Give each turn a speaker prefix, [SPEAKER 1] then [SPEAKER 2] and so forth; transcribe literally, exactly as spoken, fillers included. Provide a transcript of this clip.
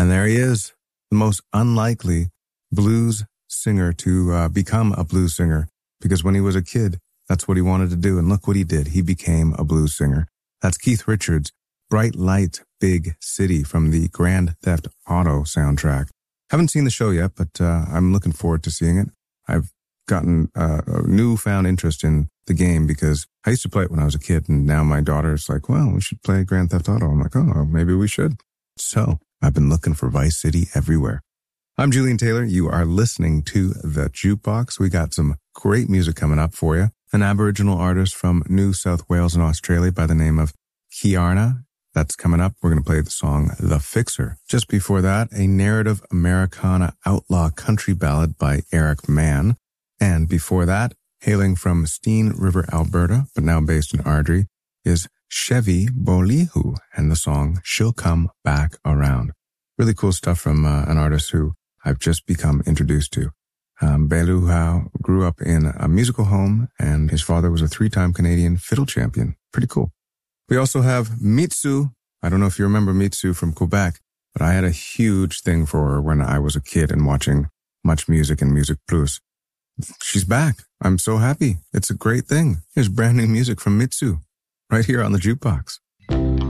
[SPEAKER 1] And there he is, the most unlikely blues singer to uh, become a blues singer, because when he was a kid, that's what he wanted to do. And look what he did. He became a blues singer. That's Keith Richards, Bright Light, Big City from the Grand Theft Auto soundtrack. Haven't seen the show yet, but uh, I'm looking forward to seeing it. I've gotten uh, a newfound interest in the game because I used to play it when I was a kid, and now my daughter's like, well, we should play Grand Theft Auto. I'm like, oh, maybe we should. So I've been looking for Vice City everywhere. I'm Julian Taylor. You are listening to The Jukebox. We got some great music coming up for you. An Aboriginal artist from New South Wales in Australia by the name of Kiarna. That's coming up. We're going to play the song The Fixer. Just before that, a narrative Americana outlaw country ballad by Eric Mann. And before that, hailing from Steen River, Alberta, but now based in Ardrey, is Chevy Bolihu and the song She'll Come Back Around. Really cool stuff from uh, an artist who I've just become introduced to. Um, Beluhau grew up in a musical home, and his father was a three-time Canadian fiddle champion. Pretty cool. We also have Mitsu. I don't know if you remember Mitsu from Quebec, but I had a huge thing for her when I was a kid and watching Much Music and Music Plus. She's back. I'm so happy. It's a great thing. Here's brand new music from Mitsu right here on the Jukebox.